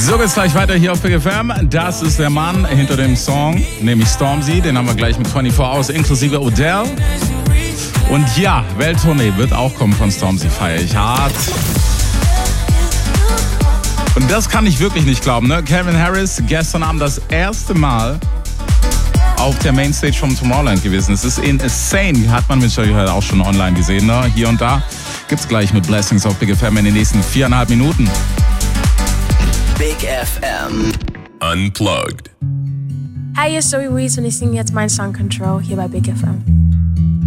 So geht's gleich weiter hier auf Big FM. Das ist der Mann hinter dem Song, nämlich Stormzy. Den haben wir gleich mit 24 Hours inklusive Odell. Und ja, Welttournee wird auch kommen von Stormzy, feiere ich hart. Und das kann ich wirklich nicht glauben, ne? Calvin Harris gestern Abend das erste Mal auf der Mainstage vom Tomorrowland gewesen. Es ist insane, hat man mit Sicherheit auch schon online gesehen, ne? Hier und da. Gibt's gleich mit Blessings auf Big FM in den nächsten 4,5 Minuten. Big FM Unplugged. Hi, hier ist Zoe Wees und ich singe jetzt meinen Song Control hier bei Big FM.